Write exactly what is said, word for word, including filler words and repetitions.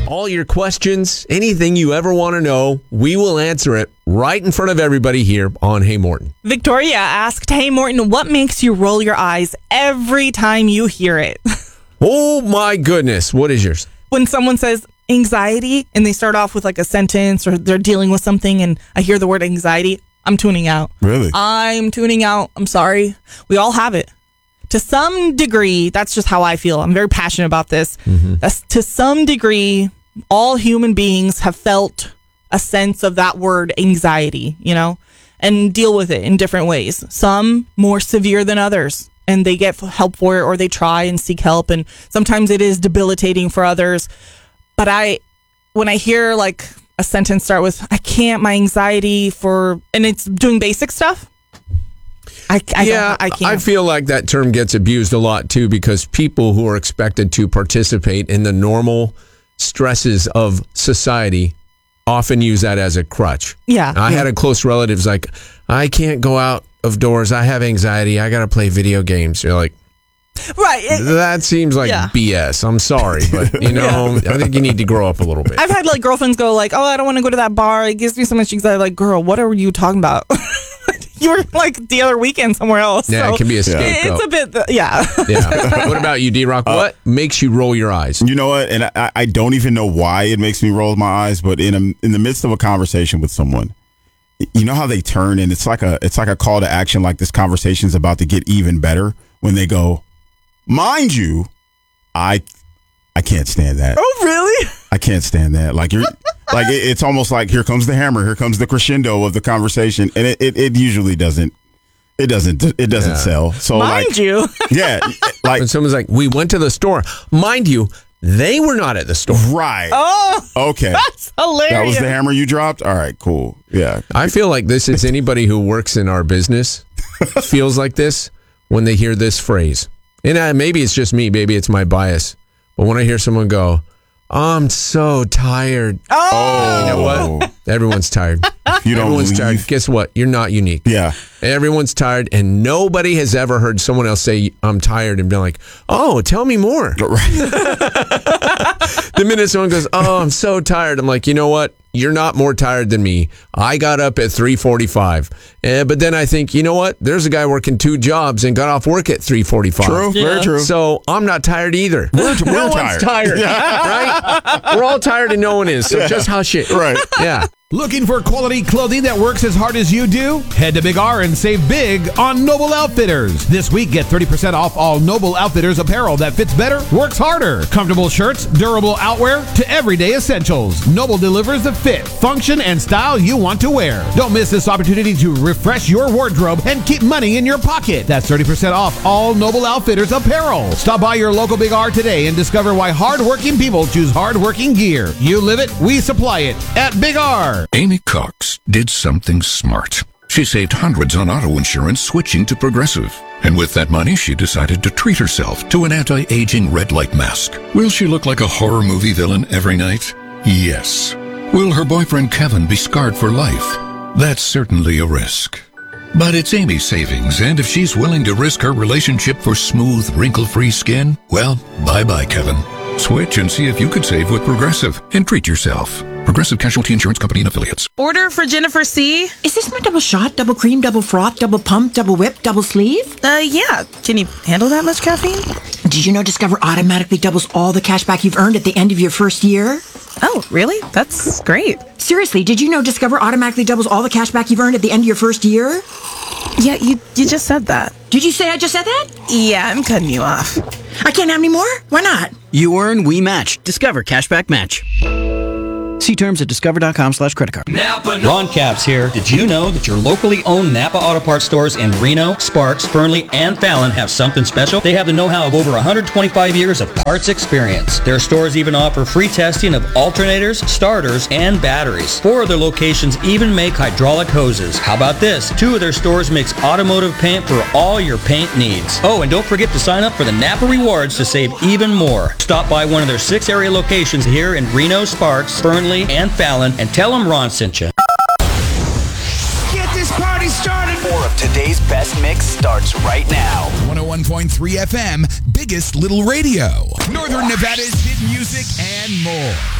All your questions, anything you ever want to know, we will answer it right in front of everybody here on Hey Morton. Victoria asked, hey Morton, what makes you roll your eyes every time you hear it? Oh my goodness. What is yours? When someone says anxiety and they start off with like a sentence or they're dealing with something and I hear the word anxiety, I'm tuning out. Really? I'm tuning out. I'm sorry. We all have it. To some degree, that's just how I feel. I'm very passionate about this. Mm-hmm. That's, to some degree, all human beings have felt a sense of that word anxiety, you know, and deal with it in different ways. Some more severe than others, and they get help for it or they try and seek help. And sometimes it is debilitating for others. But I, when I hear like a sentence start with, I can't, my anxiety for, and it's doing basic stuff. I, I yeah, don't, I can't. I feel like that term gets abused a lot too because people who are expected to participate in the normal stresses of society often use that as a crutch. Yeah. I yeah. had a close relative's like, I can't go out of doors. I have anxiety. I got to play video games. You're like, right. It, that seems like yeah. B S. I'm sorry, but you know, yeah. I think you need to grow up a little bit. I've had like girlfriends go like, oh, I don't want to go to that bar. It gives me so much anxiety. Like, girl, what are you talking about? You were like the other weekend somewhere else. Yeah, so it can be a scapegoat. It's a bit, yeah. Yeah. What about you, D-Rock? Uh, what makes you roll your eyes? You know what? And I, I don't even know why it makes me roll my eyes, but in a, in the midst of a conversation with someone, you know how they turn and it's like a it's like a call to action, like this conversation's about to get even better when they go, mind you, I I can't stand that. Oh, really? I can't stand that. Like you're like it, it's almost like here comes the hammer, here comes the crescendo of the conversation, and it, it, it usually doesn't it doesn't it doesn't yeah. sell. So mind like, you, yeah, like when someone's like, we went to the store, mind you, they were not at the store. Right. Oh, okay. That's hilarious. That was the hammer you dropped? All right, cool. Yeah. I feel like this is anybody who works in our business feels like this when they hear this phrase. And uh, maybe it's just me, maybe it's my bias. But when I hear someone go, I'm so tired. Oh, you know what? Everyone's tired. You don't Everyone's leave. tired. Guess what? You're not unique. Yeah. Everyone's tired, and nobody has ever heard someone else say, I'm tired, and been like, oh, tell me more. The minute someone goes, oh, I'm so tired, I'm like, you know what? You're not more tired than me. I got up at three forty-five. Uh, but then I think, you know what? There's a guy working two jobs and got off work at three forty-five. True, yeah. Very true. So I'm not tired either. We're, we're no tired. one's tired, right? We're all tired and no one is, so yeah. just hush it. Right. Yeah. Looking for quality clothing that works as hard as you do? Head to Big R and save big on Noble Outfitters. This week, get thirty percent off all Noble Outfitters apparel that fits better, works harder. Comfortable shirts, durable outwear, to everyday essentials. Noble delivers the fit, function, and style you want to wear. Don't miss this opportunity to refresh your wardrobe and keep money in your pocket. That's thirty percent off all Noble Outfitters apparel. Stop by your local Big R today and discover why hardworking people choose hardworking gear. You live it, we supply it at Big R. Amy Cox did something smart. She saved hundreds on auto insurance switching to Progressive. And with that money, she decided to treat herself to an anti-aging red light mask. Will she look like a horror movie villain every night? Yes. Will her boyfriend Kevin be scarred for life? That's certainly a risk. But it's Amy's savings, and if she's willing to risk her relationship for smooth, wrinkle-free skin, well, bye-bye, Kevin. Switch and see if you could save with Progressive and treat yourself. Progressive Casualty Insurance Company and Affiliates. Order for Jennifer C. Is this my double shot, double cream, double froth, double pump, double whip, double sleeve? Uh, yeah. Can you handle that much caffeine? Did you know Discover automatically doubles all the cash back you've earned at the end of your first year? Oh, really? That's great. Seriously, did you know Discover automatically doubles all the cash back you've earned at the end of your first year? Yeah, you you just said that. Did you say I just said that? Yeah, I'm cutting you off. I can't have any more? Why not? You earn, we match. Discover Cashback Match. See terms at discover.com slash credit card. Ron Capps here. Did you know that your locally owned Napa Auto Parts stores in Reno, Sparks, Fernley, and Fallon have something special? They have the know-how of over one hundred twenty-five years of parts experience. Their stores even offer free testing of alternators, starters, and batteries. Four of their locations even make hydraulic hoses. How about this? Two of their stores mix automotive paint for all your paint needs. Oh, and don't forget to sign up for the Napa Rewards to save even more. Stop by one of their six area locations here in Reno, Sparks, Fernley, and Fallon, and tell them Ron sent you. Get this party started. More of today's best mix starts right now. one oh one point three F M, biggest little radio. Northern Nevada's hit music and more.